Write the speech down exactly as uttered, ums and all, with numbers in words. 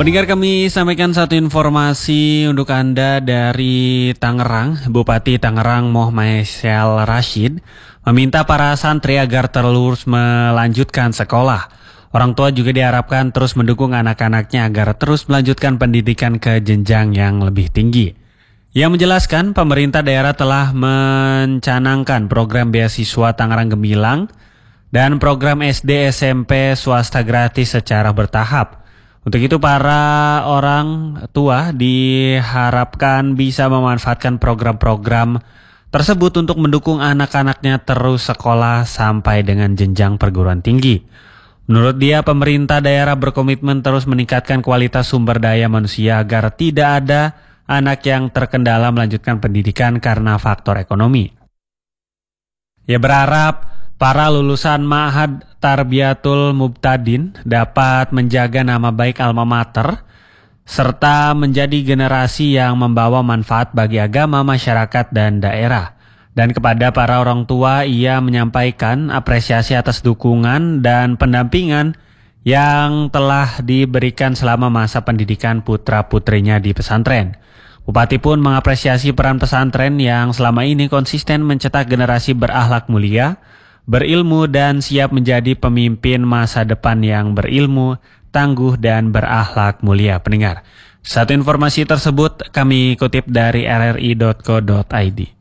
Pendengar, kami sampaikan satu informasi untuk Anda dari Tangerang. Bupati Tangerang Mohamad Rashid meminta para santri agar terus melanjutkan sekolah. Orang tua juga diharapkan terus mendukung anak-anaknya agar terus melanjutkan pendidikan ke jenjang yang lebih tinggi. Ia menjelaskan pemerintah daerah telah mencanangkan program beasiswa Tangerang Gemilang dan program S D S M P swasta gratis secara bertahap. Untuk itu para orang tua diharapkan bisa memanfaatkan program-program tersebut untuk mendukung anak-anaknya terus sekolah sampai dengan jenjang perguruan tinggi. Menurut dia, pemerintah daerah berkomitmen terus meningkatkan kualitas sumber daya manusia agar tidak ada anak yang terkendala melanjutkan pendidikan karena faktor ekonomi. Ia berharap para lulusan Ma'had Tarbiyatul Mubtadin dapat menjaga nama baik alma mater serta menjadi generasi yang membawa manfaat bagi agama, masyarakat, dan daerah. Dan kepada para orang tua, ia menyampaikan apresiasi atas dukungan dan pendampingan yang telah diberikan selama masa pendidikan putra-putrinya di pesantren. Bupati pun mengapresiasi peran pesantren yang selama ini konsisten mencetak generasi berakhlak mulia, berilmu, dan siap menjadi pemimpin masa depan yang berilmu, tangguh, dan berakhlak mulia. Pendengar, satu informasi tersebut kami kutip dari r r i dot co dot i d.